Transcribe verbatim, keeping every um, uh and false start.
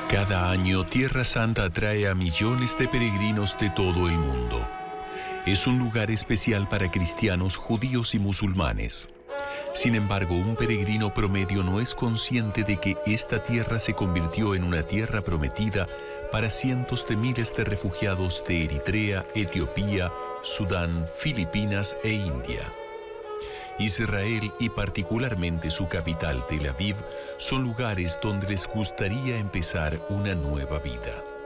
Cada año, Tierra Santa atrae a millones de peregrinos de todo el mundo. Es un lugar especial para cristianos, judíos y musulmanes. Sin embargo, un peregrino promedio no es consciente de que esta tierra se convirtió en una tierra prometida para cientos de miles de refugiados de Eritrea, Etiopía, Sudán, Filipinas e India. Israel y particularmente su capital, Tel Aviv, son lugares donde les gustaría empezar una nueva vida.